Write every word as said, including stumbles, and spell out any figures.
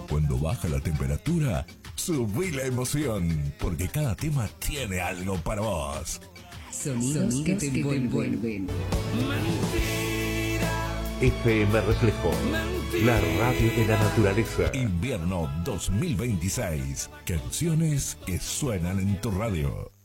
Cuando baja la temperatura, subí la emoción, porque cada tema tiene algo para vos. Sonidos, Sonidos que te que envuelven. F M Reflejo, la radio de la naturaleza. Invierno dos mil veintiséis. Canciones que suenan en tu radio.